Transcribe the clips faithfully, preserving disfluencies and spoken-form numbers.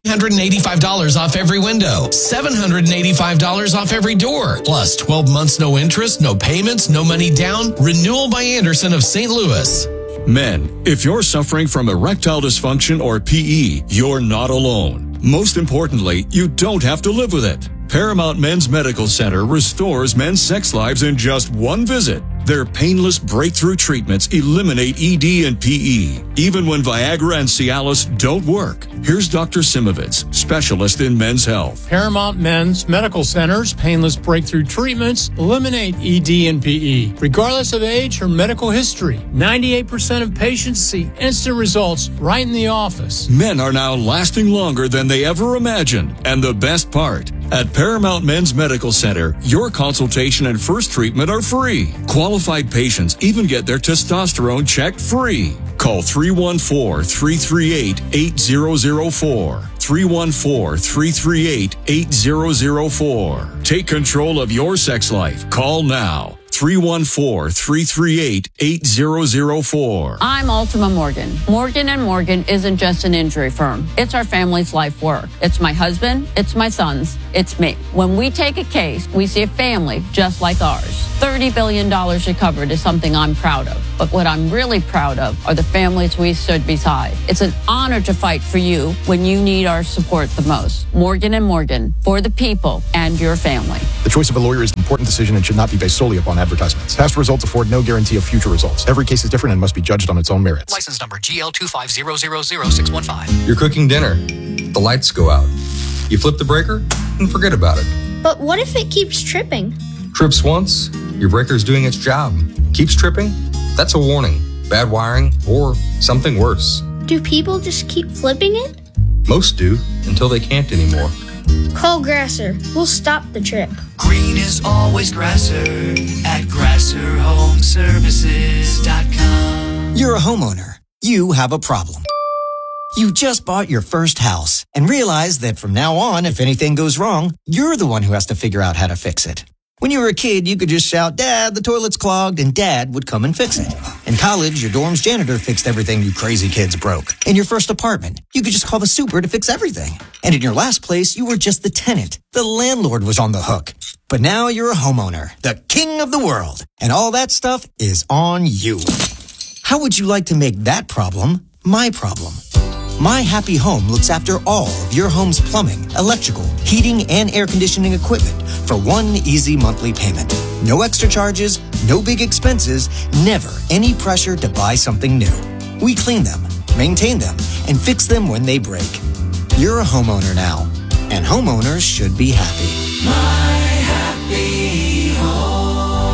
one hundred eighty-five dollars off every window, seven hundred eighty-five dollars off every door, plus twelve months no interest, no payments, no money down. Renewal by Anderson of Saint Louis. Men, if you're suffering from erectile dysfunction or P E, you're not alone. Most importantly, you don't have to live with it. Paramount Men's Medical Center restores men's sex lives in just one visit. Their painless breakthrough treatments eliminate E D and P E, even when Viagra and Cialis don't work. Here's Doctor Simovitz, specialist in men's health. Paramount Men's Medical Center's painless breakthrough treatments eliminate E D and P E, regardless of age or medical history. ninety-eight percent of patients see instant results right in the office. Men are now lasting longer than they ever imagined. And the best part, at Paramount Men's Medical Center, your consultation and first treatment are free. Qualified patients even get their testosterone checked free. Call three one four, three three eight, eight zero zero four. three one four, three three eight, eight zero zero four. Take control of your sex life. Call now. three one four, three three eight, eight zero zero four. I'm Ultima Morgan. Morgan and Morgan isn't just an injury firm. It's our family's life work. It's my husband, it's my sons, it's me. When we take a case, we see a family just like ours. thirty billion dollars recovered is something I'm proud of. But what I'm really proud of are the families we stood beside. It's an honor to fight for you when you need our support the most. Morgan and Morgan, for the people and your family. The choice of a lawyer is an important decision and should not be based solely upon advertisements. Past results afford no guarantee of future results. Every case is different and must be judged on its own merits. License number G L two five zero zero zero six one five. You're cooking dinner. The lights go out. You flip the breaker and forget about it. But what if it keeps tripping? Trips once, your breaker's doing its job. Keeps tripping? That's a warning. Bad wiring or something worse. Do people just keep flipping it? Most do, until they can't anymore. Call Grasser. We'll stop the trip. Green is always Grasser at grasser home services dot com. You're a homeowner. You have a problem. You just bought your first house and realize that from now on, if anything goes wrong, you're the one who has to figure out how to fix it. When you were a kid, you could just shout, "Dad, the toilet's clogged," and Dad would come and fix it. In college, your dorm's janitor fixed everything you crazy kids broke. In your first apartment, you could just call the super to fix everything. And in your last place, you were just the tenant. The landlord was on the hook. But now you're a homeowner, the king of the world, and all that stuff is on you. How would you like to make that problem my problem? My Happy Home looks after all of your home's plumbing, electrical, heating, and air conditioning equipment for one easy monthly payment. No extra charges, no big expenses, never any pressure to buy something new. We clean them, maintain them, and fix them when they break. You're a homeowner now, and homeowners should be happy. My Happy Home.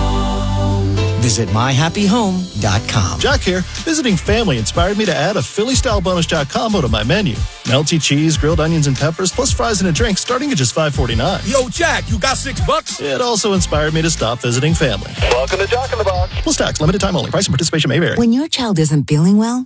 Visit my happy home dot com. Jack here. Visiting family inspired me to add a Philly-style bonus jack combo to my menu. Melty cheese, grilled onions, and peppers, plus fries and a drink starting at just five forty-nine. Yo, Jack, you got six bucks? It also inspired me to stop visiting family. Welcome to Jack in the Box. Plus tax, limited time only. Price and participation may vary. When your child isn't feeling well,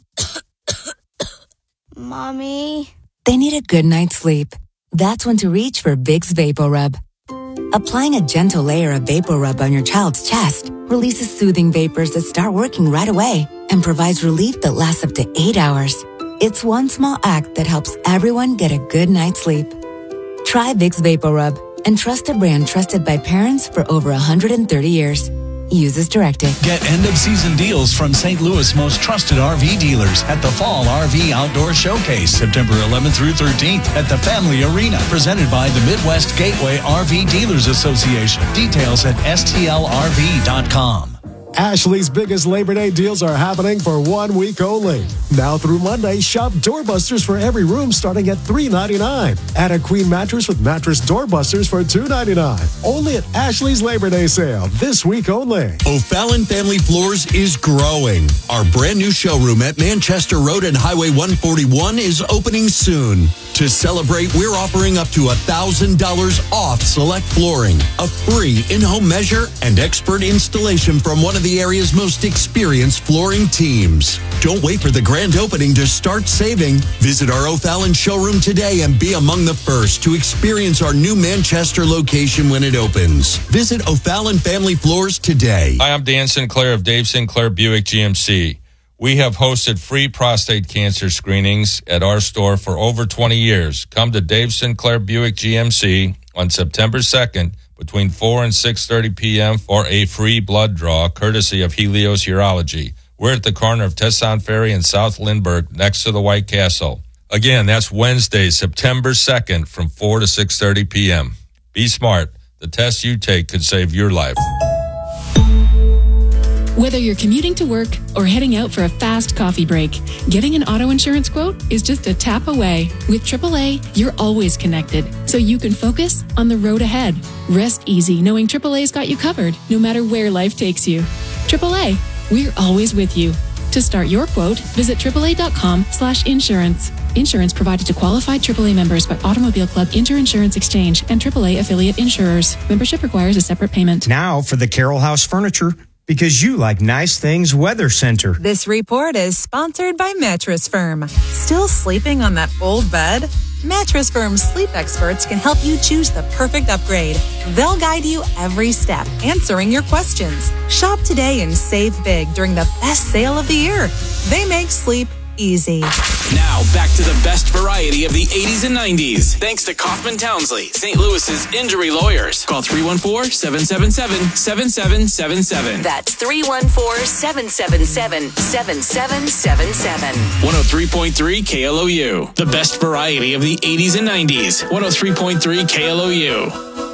Mommy, they need a good night's sleep. That's when to reach for Vicks VapoRub. Applying a gentle layer of VapoRub on your child's chest releases soothing vapors that start working right away and provides relief that lasts up to eight hours. It's one small act that helps everyone get a good night's sleep. Try Vicks VapoRub and trust a brand trusted by parents for over one hundred thirty years. Use as directed. Get end-of-season deals from Saint Louis' most trusted R V dealers at the Fall R V Outdoor Showcase, September eleventh through thirteenth at the Family Arena, presented by the Midwest Gateway R V Dealers Association. Details at S T L R V dot com. Ashley's biggest Labor Day deals are happening for one week only. Now through Monday, shop Doorbusters for every room starting at three ninety-nine. Add a queen mattress with mattress Doorbusters for two ninety-nine. Only at Ashley's Labor Day sale this week only. O'Fallon Family Floors is growing. Our brand new showroom at Manchester Road and Highway one forty-one is opening soon. To celebrate, we're offering up to one thousand dollars off select flooring, a free in-home measure, and expert installation from one of the area's most experienced flooring teams. Don't wait for the grand opening to start saving. Visit our O'Fallon showroom today and be among the first to experience our new Manchester location when it opens. Visit O'Fallon Family Floors today. Hi, I'm Dan Sinclair of Dave Sinclair Buick G M C. We have hosted free prostate cancer screenings at our store for over twenty years. Come to Dave Sinclair Buick G M C on September second between four and six thirty p.m. for a free blood draw courtesy of Helios Urology. We're at the corner of Tesson Ferry and South Lindbergh next to the White Castle. Again, that's Wednesday, September second from four to six thirty p.m. Be smart. The test you take could save your life. Whether you're commuting to work or heading out for a fast coffee break, getting an auto insurance quote is just a tap away. With triple A, you're always connected, so you can focus on the road ahead. Rest easy knowing triple A's got you covered, no matter where life takes you. triple A, we're always with you. To start your quote, visit triple A dot com slash insurance. Insurance provided to qualified triple A members by Automobile Club Inter-Insurance Exchange and triple A affiliate insurers. Membership requires a separate payment. Now for the Carroll House Furniture, because you like nice things Weather Center. This report is sponsored by Mattress Firm. Still sleeping on that old bed? Mattress Firm's sleep experts can help you choose the perfect upgrade. They'll guide you every step, answering your questions. Shop today and save big during the best sale of the year. They make sleep easy. Now, back to the best variety of the eighties and nineties. Thanks to Kaufman Townsley, Saint Louis's injury lawyers. Call three one four, seven seven seven, seven seven seven seven. That's three one four, seven seven seven, seven seven seven seven. one oh three point three K L O U. The best variety of the eighties and nineties. one oh three point three K L O U.